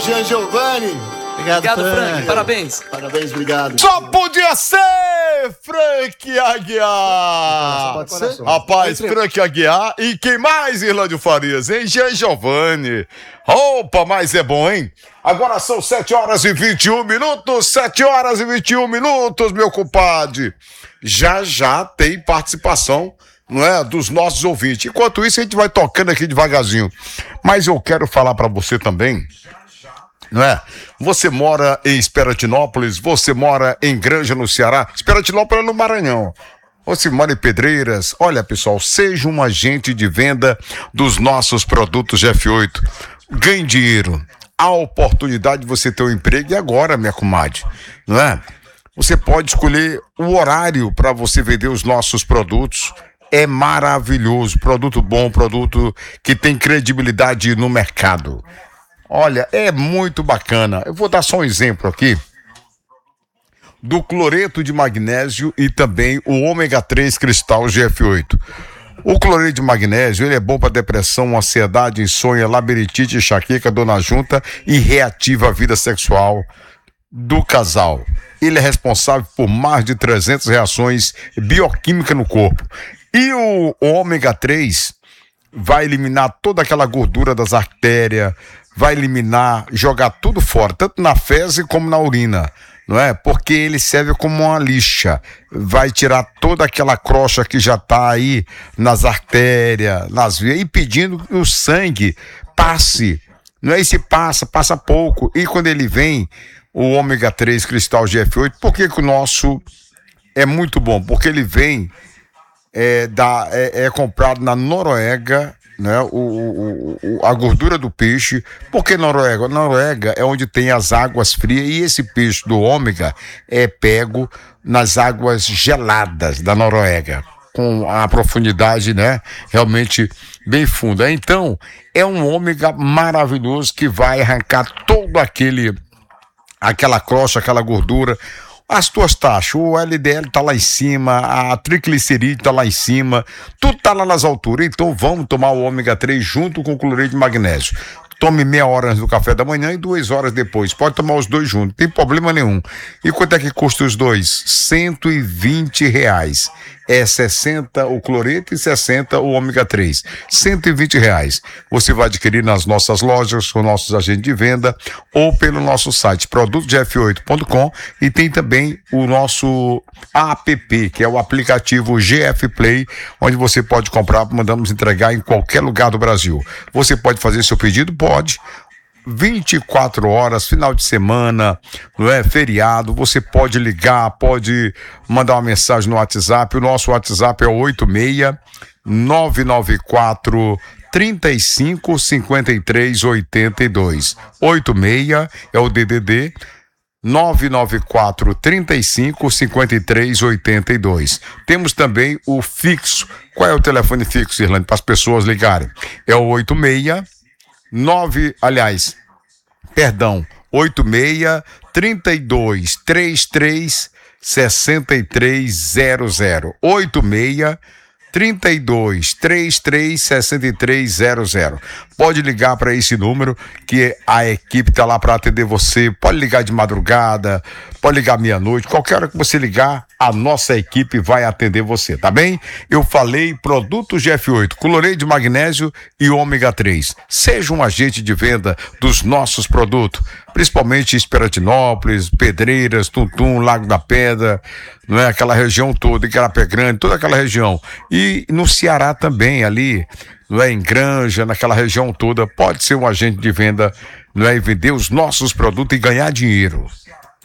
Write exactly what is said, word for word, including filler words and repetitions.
Jean Giovanni. Obrigado, Obrigado, Frank. Frank. Parabéns. Parabéns, obrigado. Só podia ser Frank Aguiar. Pode ser? Rapaz, Frank Aguiar. E quem mais, Irlândio Farias, hein? Jean Giovanni. Opa, mas é bom, hein? Agora são sete horas e vinte e um minutos. sete horas e vinte e um minutos, meu compadre. Já já tem participação, não é, dos nossos ouvintes. Enquanto isso, a gente vai tocando aqui devagarzinho. Mas eu quero falar pra você também, não é? Você mora em Esperatinópolis, você mora em Granja, no Ceará. Esperatinópolis é no Maranhão. Você mora em Pedreiras. Olha, pessoal, seja um agente de venda dos nossos produtos F oito. Ganhe dinheiro. Há oportunidade de você ter um emprego e agora, minha comadre, não é? Você pode escolher o horário para você vender os nossos produtos. É maravilhoso. Produto bom, produto que tem credibilidade no mercado. Olha, é muito bacana. Eu vou dar só um exemplo aqui do cloreto de magnésio e também o ômega três cristal G F oito. O cloreto de magnésio, ele é bom para depressão, ansiedade, insônia, labirintite, enxaqueca, dor na junta e reativa a vida sexual do casal. Ele é responsável por mais de trezentas reações bioquímicas no corpo. E o ômega três vai eliminar toda aquela gordura das artérias, vai eliminar, jogar tudo fora, tanto na fezes como na urina, não é? Porque ele serve como uma lixa, vai tirar toda aquela crosta que já está aí nas artérias, nas veias, e pedindo que o sangue passe, não é? E se passa, passa pouco, e quando ele vem, o ômega três cristal G F oito, por que que o nosso é muito bom? Porque ele vem, é, da, é, é comprado na Noruega, né? O, o, o, a gordura do peixe. Por que Noruega? Noruega é onde tem as águas frias e esse peixe do ômega é pego nas águas geladas da Noruega, com a profundidade, né, realmente bem funda. Então, é um ômega maravilhoso que vai arrancar todo aquele aquela crosta, aquela gordura. As tuas taxas, o L D L tá lá em cima, a triglicerídeo tá lá em cima, tudo tá lá nas alturas. Então vamos tomar o ômega três junto com o cloreto de magnésio. Tome meia hora antes do café da manhã e duas horas depois. Pode tomar os dois juntos, não tem problema nenhum. E quanto é que custa os dois? cento e vinte reais. É sessenta o cloreto e sessenta o ômega três. cento e vinte reais. Você vai adquirir nas nossas lojas, com nossos agentes de venda ou pelo nosso site produtos g f oito ponto com, e tem também o nosso app, que é o aplicativo G F Play, onde você pode comprar, mandamos entregar em qualquer lugar do Brasil. Você pode fazer seu pedido? Pode. vinte e quatro horas, final de semana, não é? Feriado, você pode ligar, pode mandar uma mensagem no WhatsApp. O nosso WhatsApp é o oito seis nove nove quatro trinta e cinco cinquenta e três oitenta e dois. oito seis é o D D D nove nove quatro trinta e cinco cinquenta e três oitenta e dois. Temos também o fixo. Qual é o telefone fixo, Irlande, para as pessoas ligarem? É o oito seis nove, aliás, perdão, oito seis trinta e dois trinta e três sessenta e três zero zero. oito seis trinta e dois trinta e três sessenta e três zero zero. Pode ligar para esse número que a equipe está lá para atender você. Pode ligar de madrugada, pode ligar meia-noite, qualquer hora que você ligar, a nossa equipe vai atender você, tá bem? Eu falei produtos G F oito, cloreto de magnésio e ômega três. Seja um agente de venda dos nossos produtos, principalmente Esperatinópolis, Pedreiras, Tuntum, Lago da Pedra, não é? Aquela região toda, Igarapé Grande, toda aquela região. E no Ceará também, ali, não é? Em Granja, naquela região toda, pode ser um agente de venda, não é? E vender os nossos produtos e ganhar dinheiro.